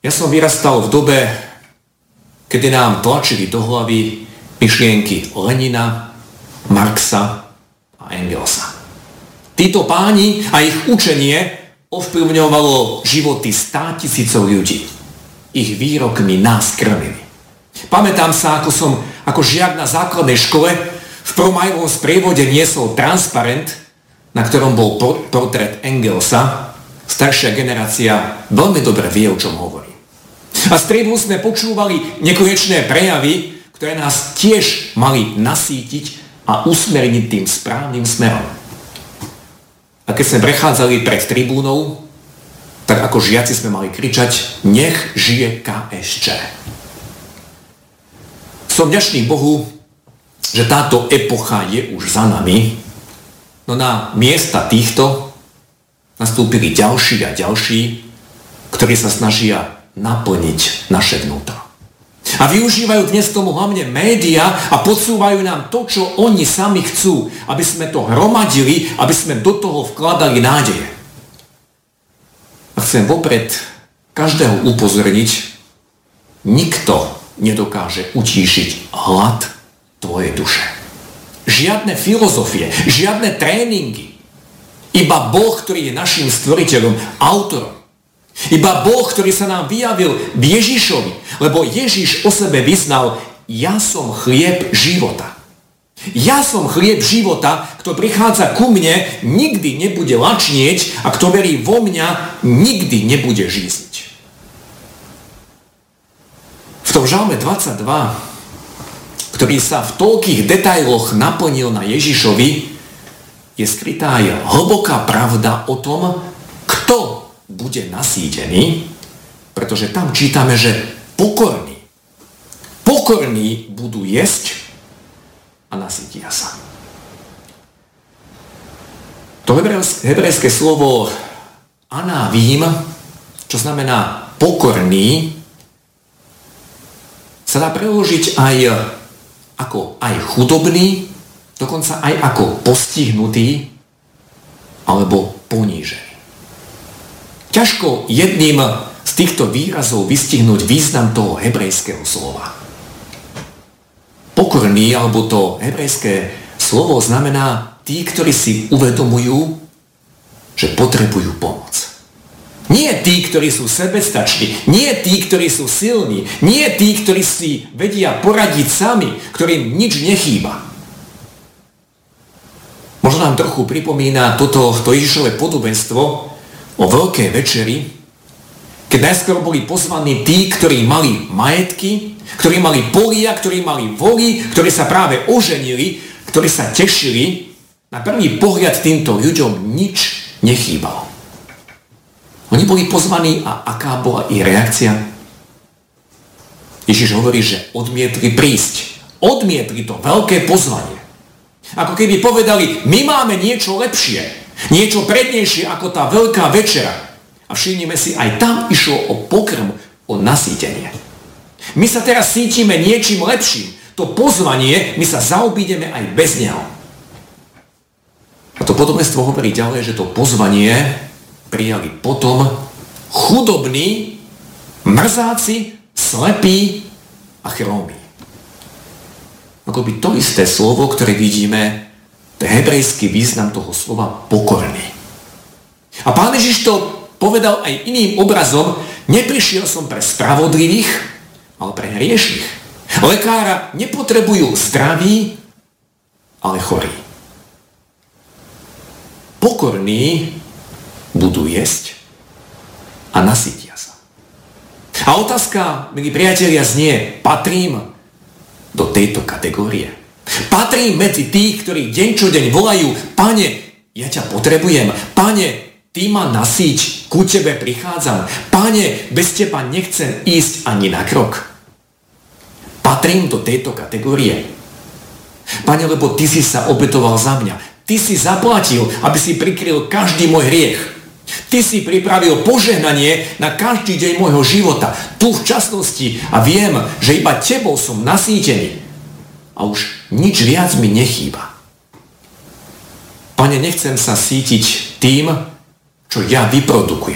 Ja som vyrastal v dobe, kedy nám tlačili do hlavy myšlienky Lenina, Marxa a Engelsa. Títo páni a ich učenie ovplyvňovalo životy 100 000 ľudí. Ich výrokmi nás krmili. Pamätám sa, ako som ako žiak na základnej škole v promajlovom sprievode niesol transparent, na ktorom bol portrét Engelsa. Staršia generácia veľmi dobre vie, o čom hovorí. A z triedu sme počúvali nekonečné prejavy, ktoré nás tiež mali nasýtiť a usmerniť tým správnym smerom. A keď sme prechádzali pred tribúnou, tak ako žiaci sme mali kričať: nech žije KSČ. Som vďačný Bohu, že táto epocha je už za nami, no na miesta týchto nastúpili ďalší a ďalší, ktorí sa snažia naplniť naše vnútro. A využívajú dnes tomu hlavne médiá a podsúvajú nám to, čo oni sami chcú, aby sme to hromadili, aby sme do toho vkladali nádeje. A chcem vopred každého upozorniť, nikto nedokáže utíšiť hlad tvojej duše. Žiadne filozofie, žiadne tréningy. Iba Boh, ktorý je našim stvoriteľom, autorom. Iba Boh, ktorý sa nám vyjavil v Ježišovi, lebo Ježiš o sebe vyznal: ja som chlieb života. Ja som chlieb života, kto prichádza ku mne, nikdy nebude lačnieť, a kto verí vo mňa, nikdy nebude žízniť. V tom žalme 22, ktorý sa v toľkých detailoch naplnil na Ježišovi, je skrytá aj hlboká pravda o tom, kto bude nasýtený, pretože tam čítame, že pokorní budú jesť a nasýtia sa. To hebrejské slovo anavím, čo znamená pokorný, sa dá preložiť aj ako aj chudobný, dokonca aj ako postihnutý alebo ponížený. Ťažko jedným z týchto výrazov vystihnúť význam toho hebrejského slova. Pokorný, alebo to hebrejské slovo znamená tí, ktorí si uvedomujú, že potrebujú pomoc. Nie tí, ktorí sú sebestační, nie tí, ktorí sú silní, nie tí, ktorí si vedia poradiť sami, ktorým nič nechýba. Možno nám trochu pripomína to Ježišové podobenstvo o Veľkej večeri, keď najskôr boli pozvaní tí, ktorí mali majetky, ktorí mali polia, ktorí mali voly, ktorí sa práve oženili, ktorí sa tešili. Na prvý pohľad týmto ľuďom nič nechýbalo. Oni boli pozvaní a aká bola ich reakcia? Ježiš hovorí, že odmietli prísť. Odmietli to veľké pozvanie. Ako keby povedali: my máme niečo lepšie, niečo prednejšie ako tá veľká večera. A všimnime si, aj tam išlo o pokrm, o nasýtenie. My sa teraz cítime niečím lepším. To pozvanie, my sa zaobídeme aj bez neho. A to podobenstvo hovorí ďalej, že to pozvanie prijali potom chudobní, mrzáci, slepí a chrómi. Ako by to isté slovo, ktoré vidíme, to je hebrejský význam toho slova pokorný. A Pán Ježiš to povedal aj iným obrazom: neprišiel som pre spravodlivých, ale pre hriešnych. Lekára nepotrebujú zdraví, ale chorí. Pokorní budú jesť a nasýtia sa. A otázka, milí priatelia, znie: patrím do tejto kategórie? Patrím medzi tých, ktorí deň čo deň volajú: Pane, ja ťa potrebujem. Pane, ty ma nasýť, ku tebe prichádzam. Pane, bez teba nechcem ísť ani na krok. Patrím do tejto kategórie? Pane, lebo ty si sa obetoval za mňa. Ty si zaplatil, aby si prikryl každý môj hriech. Ty si pripravil požehnanie na každý deň môjho života, tu v časnosti, a viem, že iba tebou som nasýtený. A už nič viac mi nechýba. Pane, nechcem sa sítiť tým, čo ja vyprodukujem.